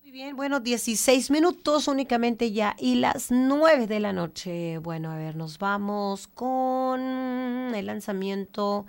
Muy bien, bueno, 16 minutos únicamente ya y las 9 de la noche. Bueno, a ver, nos vamos con el lanzamiento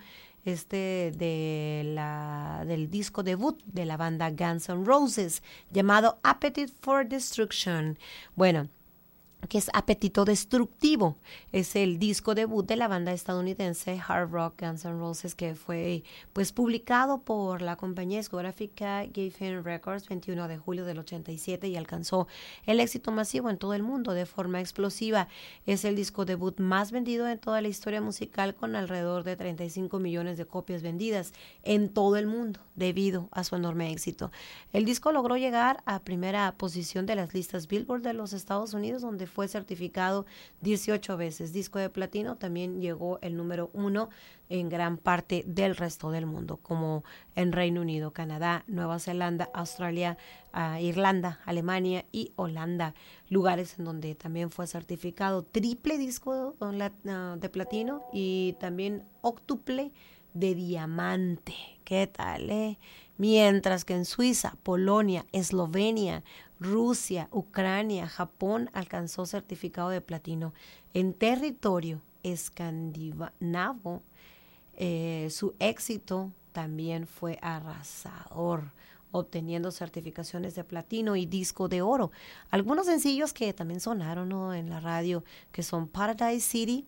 del disco debut de la banda Guns N' Roses llamado Appetite for Destruction. Bueno, que es Apetito Destructivo. Es el disco debut de la banda estadounidense Hard Rock Guns N' Roses, que fue pues publicado por la compañía discográfica Geffen Records 21 de julio del 87 y alcanzó el éxito masivo en todo el mundo de forma explosiva. Es el disco debut más vendido en toda la historia musical, con alrededor de 35 millones de copias vendidas en todo el mundo debido a su enorme éxito. El disco logró llegar a primera posición de las listas Billboard de los Estados Unidos, donde fue certificado 18 veces disco de platino. También llegó el número 1 en gran parte del resto del mundo, como en Reino Unido, Canadá, Nueva Zelanda, Australia, Irlanda, Alemania y Holanda, lugares en donde también fue certificado triple disco de platino y también óctuple de diamante. ¿Qué tal, Mientras que en Suiza, Polonia, Eslovenia, Rusia, Ucrania, Japón alcanzó certificado de platino. En territorio escandinavo, su éxito también fue arrasador, obteniendo certificaciones de platino y disco de oro. Algunos sencillos que también sonaron, ¿no?, en la radio, que son Paradise City,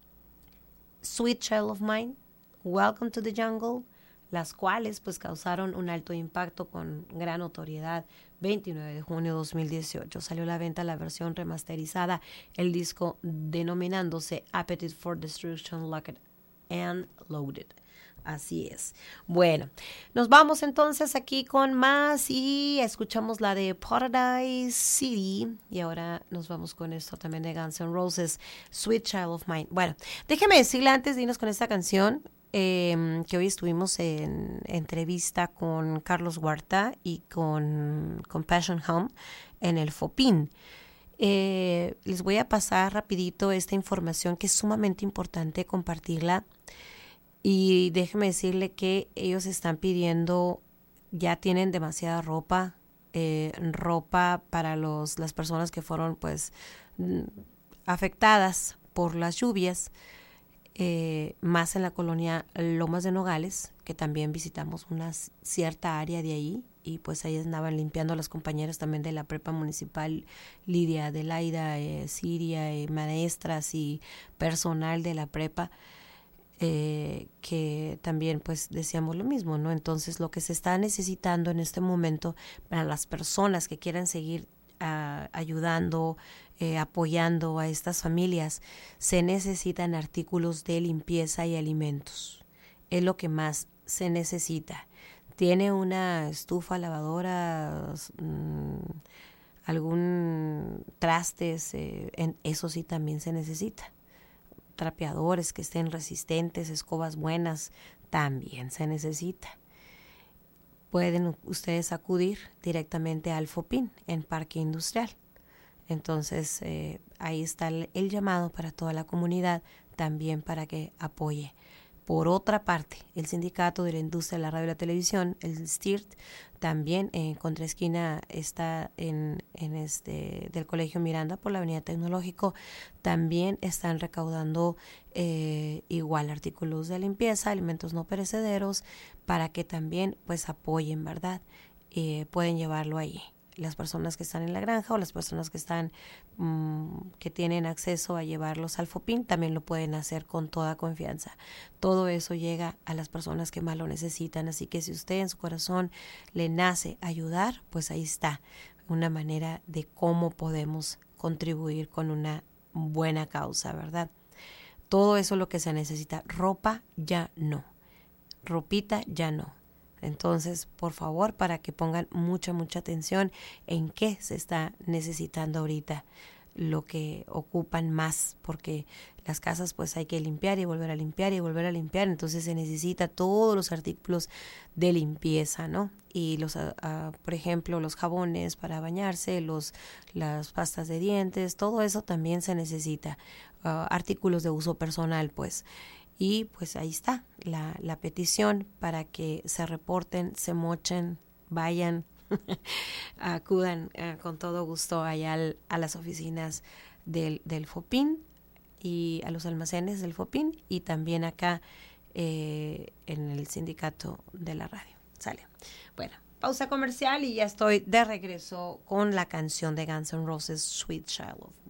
Sweet Child of Mine, Welcome to the Jungle, las cuales pues causaron un alto impacto con gran notoriedad. 29 de junio de 2018 salió a la venta la versión remasterizada, el disco denominándose Appetite for Destruction Locked and Loaded. Así es. Bueno, nos vamos entonces aquí con más y escuchamos la de Paradise City y ahora nos vamos con esto también de Guns N' Roses, Sweet Child of Mine. Bueno, déjeme decirle antes de irnos con esta canción que hoy estuvimos en entrevista con Carlos Huerta y con Passion Home en el FOPIN. Les voy a pasar rapidito esta información que es sumamente importante compartirla. Y déjeme decirle que ellos están pidiendo, ya tienen demasiada ropa, ropa para las personas que fueron pues afectadas por las lluvias, más en la colonia Lomas de Nogales, que también visitamos una cierta área de ahí, y pues ahí andaban limpiando las compañeras también de la prepa municipal, Lidia, Adelaida, Siria, maestras y personal de la prepa. Que también pues decíamos lo mismo, ¿no? Entonces lo que se está necesitando en este momento para las personas que quieran seguir ayudando, apoyando a estas familias, se necesitan artículos de limpieza y alimentos. Es lo que más se necesita. Tiene una estufa, lavadora, algún trastes, eso sí también se necesita. Trapeadores que estén resistentes, escobas buenas, también se necesita. Pueden ustedes acudir directamente al FOPIN en Parque Industrial. Entonces ahí está el llamado para toda la comunidad, también para que apoye. Por otra parte, el Sindicato de la Industria de la Radio y la Televisión, el STIRT, también en contraesquina está del Colegio Miranda por la Avenida Tecnológico, también están recaudando igual artículos de limpieza, alimentos no perecederos, para que también pues apoyen, ¿verdad? Pueden llevarlo ahí. Las personas que están en la granja o las personas que están que tienen acceso a llevarlos al FOPIN también lo pueden hacer con toda confianza. Todo eso llega a las personas que más lo necesitan, así que si usted en su corazón le nace ayudar, pues ahí está una manera de cómo podemos contribuir con una buena causa, ¿verdad? Todo eso es lo que se necesita. Ropa ya no, ropita ya no. Entonces, por favor, para que pongan mucha atención en qué se está necesitando ahorita, lo que ocupan más, porque las casas pues hay que limpiar y volver a limpiar y volver a limpiar, entonces se necesita todos los artículos de limpieza, ¿no? Y por ejemplo, los jabones para bañarse, las pastas de dientes, todo eso también se necesita, artículos de uso personal, pues. Y pues ahí está la petición para que se reporten, se mochen, vayan acudan con todo gusto allá a las oficinas del FOPIN y a los almacenes del FOPIN y también acá en el sindicato de la radio. Sale. Bueno, pausa comercial y ya estoy de regreso con la canción de Guns N' Roses, Sweet Child of Mine.